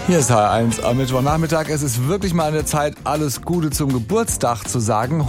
Hier ist H1 am Mittwochnachmittag. Es ist wirklich mal an der Zeit, alles Gute zum Geburtstag zu sagen.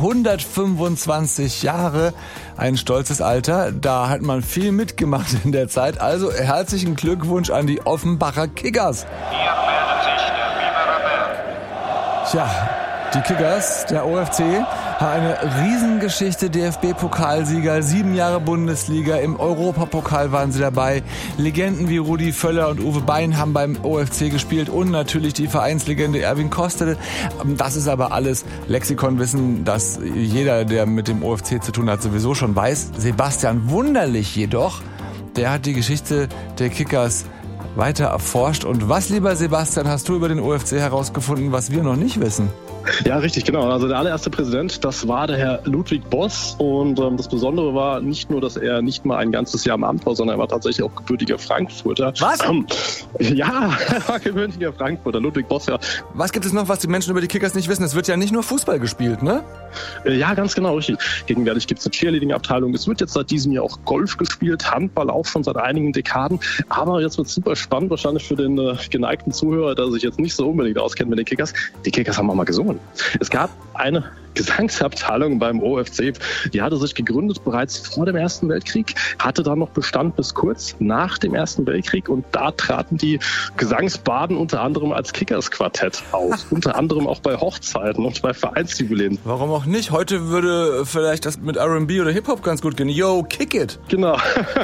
125 Jahre, ein stolzes Alter. Da hat man viel mitgemacht in der Zeit. Also herzlichen Glückwunsch an die Offenbacher Kickers. Hier meldet sich der Biberer Berg. Tja, die Kickers, der OFC, haben eine Riesengeschichte. DFB-Pokalsieger, 7 Jahre Bundesliga, im Europapokal waren sie dabei. Legenden wie Rudi Völler und Uwe Bein haben beim OFC gespielt und natürlich die Vereinslegende Erwin Kostel. Das ist aber alles Lexikonwissen, das jeder, der mit dem OFC zu tun hat, sowieso schon weiß. Sebastian Wunderlich jedoch, der hat die Geschichte der Kickers weiter erforscht. Und was, lieber Sebastian, hast du über den OFC herausgefunden, was wir noch nicht wissen? Ja, richtig, genau. Also der allererste Präsident, das war der Herr Ludwig Boss. Und das Besondere war nicht nur, dass er nicht mal ein ganzes Jahr im Amt war, sondern er war tatsächlich auch gebürtiger Frankfurter. Was? Ja, er war gebürtiger Frankfurter. Ludwig Boss, ja. Was gibt es noch, was die Menschen über die Kickers nicht wissen? Es wird ja nicht nur Fußball gespielt, ne? Ja, ganz genau, richtig. Gegenwärtig gibt es eine Cheerleading-Abteilung. Es wird jetzt seit diesem Jahr auch Golf gespielt, Handball auch schon seit einigen Dekaden. Aber jetzt wird es super spannend, wahrscheinlich für den geneigten Zuhörer, der sich jetzt nicht so unbedingt auskennt mit den Kickers. Die Kickers haben auch mal gesungen. Es gab eine Gesangsabteilung beim OFC, die hatte sich gegründet bereits vor dem Ersten Weltkrieg, hatte dann noch Bestand bis kurz nach dem Ersten Weltkrieg und da traten die Gesangsbaden unter anderem als Kickers-Quartett auf, unter anderem auch bei Hochzeiten und bei Vereinsjubiläen. Warum auch nicht? Heute würde vielleicht das mit R&B oder Hip-Hop ganz gut gehen. Yo, kick it! Genau.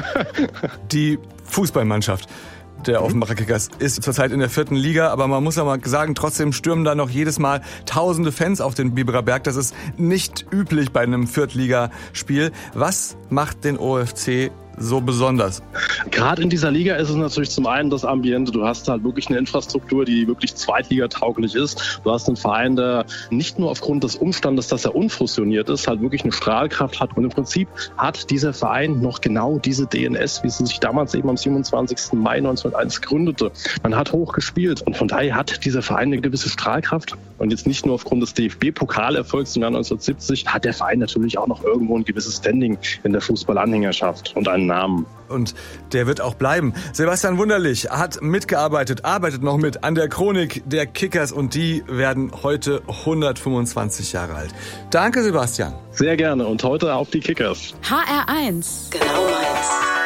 Die Fußballmannschaft der Offenbacher Kickers ist zurzeit in der 4. Liga, aber man muss ja mal sagen, trotzdem stürmen da noch jedes Mal tausende Fans auf den Biberer Berg. Das ist nicht üblich bei einem Viertligaspiel. Was macht den OFC so besonders? Gerade in dieser Liga ist es natürlich zum einen das Ambiente. Du hast halt wirklich eine Infrastruktur, die wirklich zweitligatauglich ist. Du hast einen Verein, der nicht nur aufgrund des Umstandes, dass er unfusioniert ist, halt wirklich eine Strahlkraft hat. Und im Prinzip hat dieser Verein noch genau diese DNS, wie sie sich damals eben am 27. Mai 1901 gründete. Man hat hoch gespielt und von daher hat dieser Verein eine gewisse Strahlkraft. Und jetzt nicht nur aufgrund des DFB-Pokalerfolgs im Jahr 1970, hat der Verein natürlich auch noch irgendwo ein gewisses Standing in der Fußballanhängerschaft und einen Namen. Und der wird auch bleiben. Sebastian Wunderlich hat mitgearbeitet, arbeitet noch mit an der Chronik der Kickers und die werden heute 125 Jahre alt. Danke, Sebastian. Sehr gerne und heute auf die Kickers. HR1. Genau meins.